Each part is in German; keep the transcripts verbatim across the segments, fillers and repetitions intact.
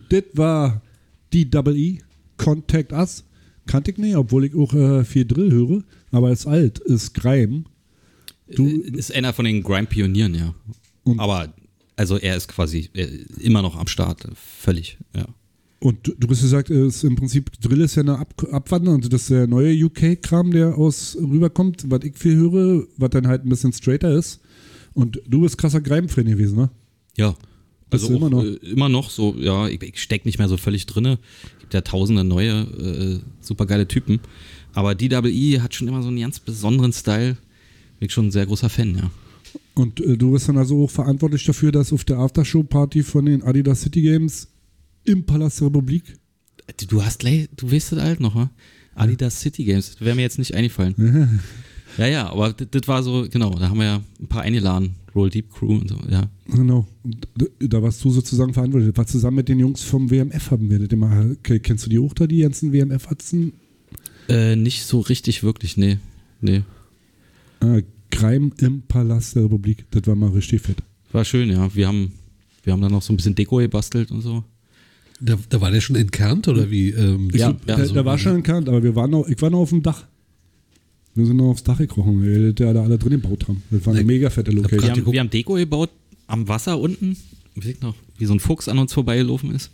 das war die Double E, Contact Us. Kannte ich nicht, obwohl ich auch äh, viel Drill höre, aber ist alt, ist Grime. Du, ist einer von den Grime-Pionieren, ja. Aber also er ist quasi immer noch am Start, völlig, ja. Und du, du hast gesagt, ist im Prinzip Drill ist ja eine Ab- Abwanderung, also das ist der neue U K-Kram, der aus rüberkommt, was ich viel höre, was dann halt ein bisschen straighter ist. Und du bist krasser Grime-Fan gewesen, ne? Ja. Also immer noch? Äh, immer noch so, ja, ich, ich stecke nicht mehr so völlig drinne. Gibt ja tausende neue, äh, supergeile Typen. Aber D W E hat schon immer so einen ganz besonderen Style. Bin ich schon ein sehr großer Fan, ja. Und äh, du bist dann also auch verantwortlich dafür, dass auf der Aftershow-Party von den Adidas City Games im Palast der Republik. Du hast, du weißt das alt noch, wa? Adidas City Games, das wäre mir jetzt nicht eingefallen. Ja, ja, aber das, das war so, genau, da haben wir ja ein paar eingeladen, Roll Deep Crew und so, ja. Genau, da warst du sozusagen verantwortlich. Das war zusammen mit den Jungs vom W M F, haben wir das immer. Kennst du die auch da, die ganzen W M F-Atzen? Äh, nicht so richtig, wirklich, nee, nee. Ah, Grime im Palast der Republik, das war mal richtig fett. War schön, ja, wir haben, wir haben dann noch so ein bisschen Deko gebastelt und so. Da, da war der schon entkernt oder wie? Ähm, ja, so, ja, der, so, der war schon entkernt, aber wir waren noch, ich war noch auf dem Dach. Wir sind noch aufs Dach gekrochen, weil die alle, alle drin gebaut haben. Das war eine mega fette Location. Wir haben, wir haben Deko gebaut am Wasser unten. Ich weiß noch, wie so ein Fuchs an uns vorbeigelaufen ist.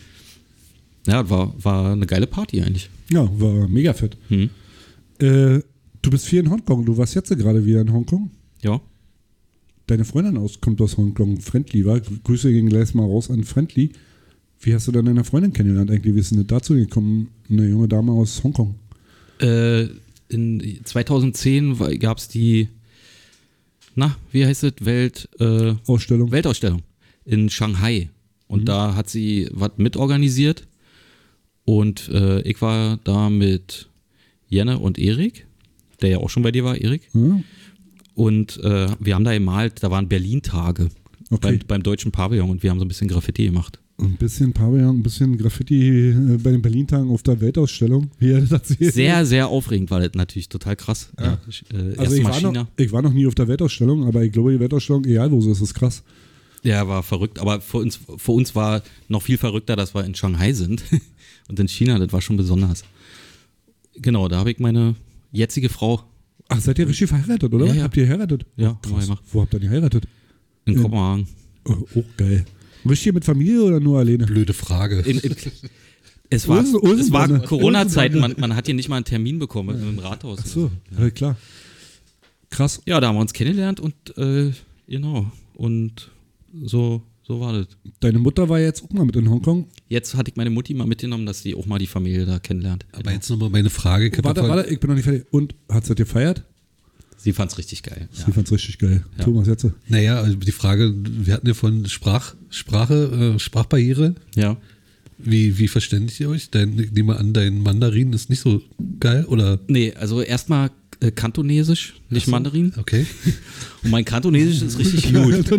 Ja, war, war eine geile Party eigentlich. Ja, war mega fett. Hm. Äh, du bist viel in Hongkong. Du warst jetzt gerade wieder in Hongkong. Ja. Deine Freundin aus, kommt aus Hongkong. Friendly war. Grüße gegen gleich mal raus an Friendly. Wie hast du dann deine Freundin kennengelernt eigentlich? Wie ist denn dazu gekommen? Eine junge Dame aus Hongkong. Äh, in zweitausendzehn gab es die, na, wie heißt es? Welt, äh, Ausstellung. Weltausstellung in Shanghai. Und mhm. da hat sie was mitorganisiert. Und äh, ich war da mit Jenne und Erik, der ja auch schon bei dir war, Erik. Ja. Und äh, wir haben da gemalt, da waren Berlin-Tage okay. beim, beim deutschen Pavillon und wir haben so ein bisschen Graffiti gemacht. Ein bisschen Pavillon, ein bisschen Graffiti äh, bei den Berlin-Tagen auf der Weltausstellung. Wie hat das sehr, sehr aufregend war das natürlich, total krass. Ja. Ja, äh, also ich war, noch, ich war noch nie auf der Weltausstellung, aber ich glaube, die Weltausstellung, egal wo sie ist, ist krass. Ja, war verrückt, aber für uns, für uns war noch viel verrückter, dass wir in Shanghai sind und in China, das war schon besonders. Genau, da habe ich meine jetzige Frau. Ach, seid ihr richtig verheiratet, oder? Ja, ja. Habt ihr geheiratet? Ja, oh, krass. Wo habt ihr denn geheiratet? In, in Kopenhagen. Oh, oh, geil. Richtig mit Familie oder nur alleine? Blöde Frage. In, in, es war, Ulsen, Ulsen, es war Corona-Zeit, man, man hat hier nicht mal einen Termin bekommen ja. im Rathaus. Ach so, ja. Ja, klar. Krass. Ja, da haben wir uns kennengelernt und äh, genau, und so, so war das. Deine Mutter war jetzt auch mal mit in Hongkong? Jetzt hatte ich meine Mutti mal mitgenommen, dass sie auch mal die Familie da kennenlernt. Aber genau. jetzt nochmal meine Frage. Oh, warte, warte, ich bin noch nicht fertig. Und, hat sie das gefeiert? Sie fand's richtig geil. Sie ja. fand's richtig geil. Ja. Thomas, jetzt? Naja, also die Frage, wir hatten ja von Sprach, Sprache, äh, Sprachbarriere. Ja. Wie, wie verständigt ihr euch? Dein, ich nehme an, dein Mandarin ist nicht so geil, oder? Nee, also erstmal äh, Kantonesisch, nicht so, Mandarin. Okay. Und mein Kantonesisch ist richtig gut.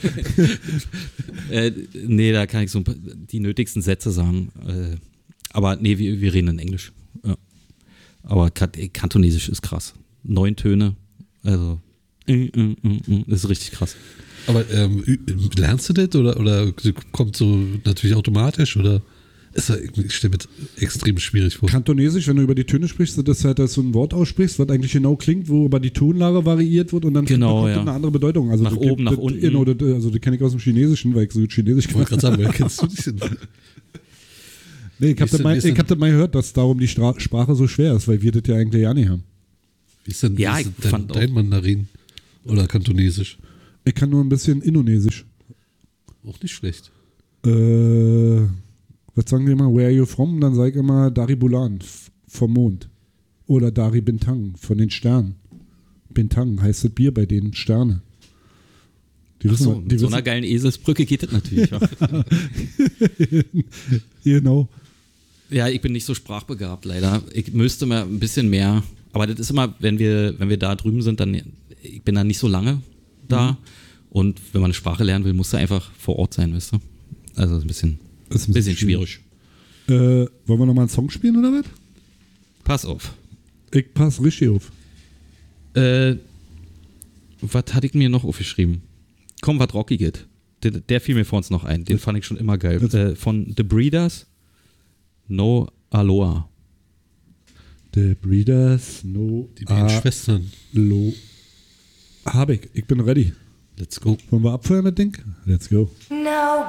äh, nee, da kann ich so die nötigsten Sätze sagen. Äh, aber nee, wir, wir reden in Englisch. Ja. Aber Kantonesisch ist krass. Neun Töne. Also, mm, mm, mm, mm, das ist richtig krass. Aber ähm, lernst du das oder, oder kommt so natürlich automatisch oder ist das, ich stelle mir das extrem schwierig vor. Kantonesisch, wenn du über die Töne sprichst, das halt, dass du ein Wort aussprichst, was eigentlich genau klingt, wo aber die Tonlage variiert wird und dann genau, kommt ja. eine andere Bedeutung. Also nach das, oben, das, nach unten. Genau, das, also das kenne ich aus dem Chinesischen, weil ich so Chinesisch ich wollte gerade sagen, woher kennst du dich denn? Nee, ich habe das, mal, hab das mal gehört, dass darum die Stra- Sprache so schwer ist, weil wir das ja eigentlich ja nicht haben. Wie ist denn, ja, ist ich dein, fand dein Mandarin oder Kantonesisch? Ich kann nur ein bisschen Indonesisch. Auch nicht schlecht. Äh, was sagen die immer? Where are you from? Dann sage ich immer Dari Bulan, f- vom Mond. Oder Dari Bintang, von den Sternen. Bintang heißt das Bier bei denen, Sterne. Die Ach wissen, so, die mit so wissen, einer geilen Eselsbrücke geht das natürlich. Ja. Genau. Ja, ich bin nicht so sprachbegabt, leider. Ich müsste mal ein bisschen mehr, aber das ist immer, wenn wir, wenn wir da drüben sind, dann, ich bin da nicht so lange da. Mhm. Und wenn man eine Sprache lernen will, muss er einfach vor Ort sein, weißt du? Also ein bisschen, das ist ein bisschen, bisschen schwierig. schwierig. Äh, wollen wir nochmal einen Song spielen oder was? Pass auf. Ich pass richtig auf. Äh, was hatte ich mir noch aufgeschrieben? Komm, was Rocky geht. Der, der fiel mir vor uns noch ein. Den fand ich schon immer geil. Äh, von The Breeders, No Aloha. The Breeders, No Die beiden Schwestern. Aloha. Hab ich. Ich bin ready. Let's go. Wollen wir abfeuern, das Ding? Let's go. No